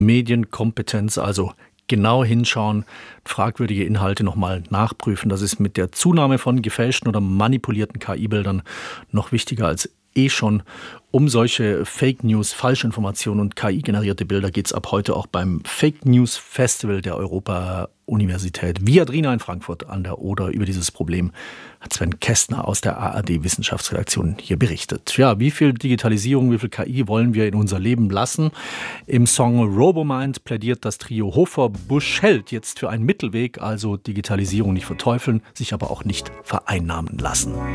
Medienkompetenz, also genau hinschauen, fragwürdige Inhalte nochmal nachprüfen. Das ist mit der Zunahme von gefälschten oder manipulierten KI-Bildern noch wichtiger als schon. Um solche Fake News, Falschinformationen und KI-generierte Bilder geht es ab heute auch beim Fake News Festival der Europa-Universität Viadrina in Frankfurt an der Oder. Über dieses Problem hat Sven Kästner aus der ARD-Wissenschaftsredaktion hier berichtet. Ja, wie viel Digitalisierung, wie viel KI wollen wir in unser Leben lassen? Im Song Robomind plädiert das Trio Hofer-Busch-Held jetzt für einen Mittelweg, also Digitalisierung nicht verteufeln, sich aber auch nicht vereinnahmen lassen.